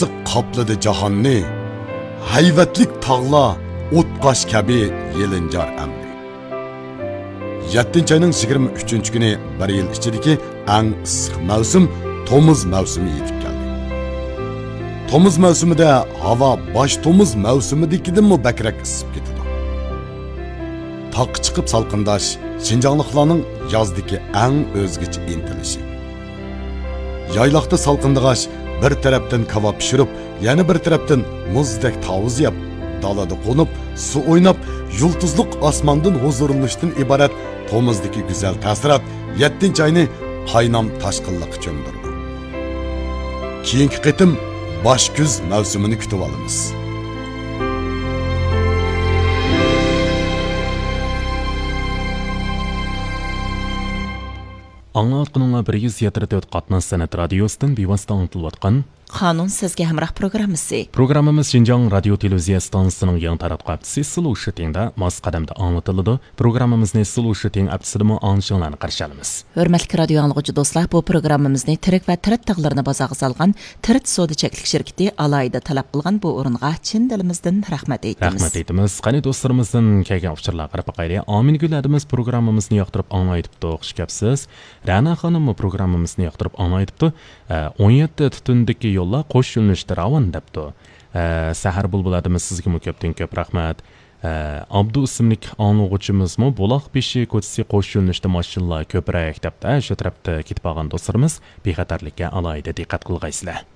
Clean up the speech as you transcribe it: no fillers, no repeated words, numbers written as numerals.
issiq qopladi jahonni, hayvatlik tog'lar o'tqosh kabi yelinjar amri. 7 ayning 23-kuni bir yil ichidagi eng issiq mavsum Tomuz mavsumi yetib keldi. Tomuz mavsumida havo bosh Tomuz mavsumidagidanmi bakrak isib ketadi. Taq chiqib salqindash Şinjanlıqlarning yozdagi eng o'zgacha intilishi. Yayloqda salqindagash bir tarafdan kebab pishirib, yana bir tarafdan muzdek tavuz yeb, dalada qo'nib, suv o'ynab, yulduzliq osmondan huzurlanishdan iborat Tomuzdagi go'zal ta'sirot 7-oyni qaynam tashqinliqqa cho'mdirdi. Keyingi qitim bosh kuz mavsumini kutib olamiz. Аңлатқаныңа 174 қатнас сәнәт радиостың бейвасты аңтылып атқан Qanun sizga hamroh programmasi. Programmamiz Şinjan Radio Televiziya stansiyasining yangi taratquv aptisi Sulu Shitingda mos qadamda anlatiladi. Programmamizni Sulu Shiting aptisidami anglashinglarni qarshi olamiz. Hurmatli radio anglag'uchi do'stlar, bu programmamizni tirik va tirit tag'larini bozog'iga solgan Tirit Soda cheklik shirkati alayida talab qilgan bu o'ringa chin dilimizdan rahmat aytamiz. Rahmat aytamiz. Qani do'stlarimizdan kelgan uchurlar qarab boqaylik. Amin gulladimiz programmamizni yoqtirib anglaytibdi, xush kelibsiz. Ra'na xonim programmamizni yoqtirib anglaytibdi. 17 tutundagi yo'llar qo'sh yo'nalishda ravon debdi. Sahar bulbuladimiz sizga ko'pdan ko'p rahmat. Abdu ismlik anglag'uchimizmi Buloq beshi ko'chasi qo'sh yo'nalishda mashinalar ko'proq debdi. Shu tarafda ketib olgan do'stlarimiz bexatarlikka alohida diqqat qilg'aysizlar.